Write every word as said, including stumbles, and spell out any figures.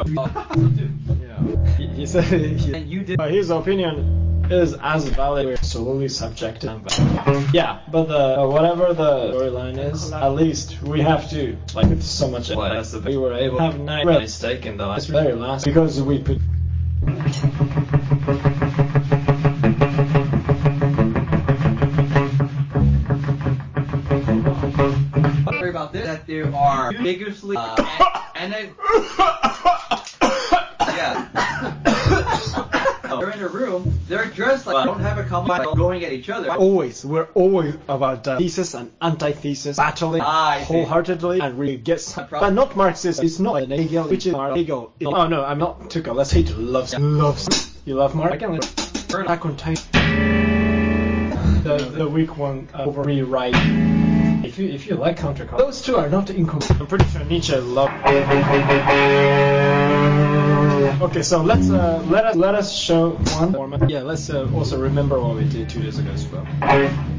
Yeah. He, he said he, And you did. uh, his opinion is as valid. We're solely subjective. But yeah, but the uh, whatever the storyline is, at least we have to like it's so much less. We were able to have nine mistake in the last very last because we put. Sorry about this. That there are vigorously uh, and, and yeah. They're in a room. They're dressed like don't have a common going at each other. Always, we're always about uh, thesis and antithesis battling Ah, wholeheartedly and really gets, but not Marxist. It's not an Hegel, which is Hegel. Oh no, I'm not Tuchel. Let's hate loves loves. You love Marx? I can burn back on time. The the weak one uh, over rewrite. If you if you like counter, those two are not incompatible. I'm pretty sure Nietzsche loved. Okay, so let's uh, let us let us show one format. Yeah, let's uh, also remember what we did two days ago as well.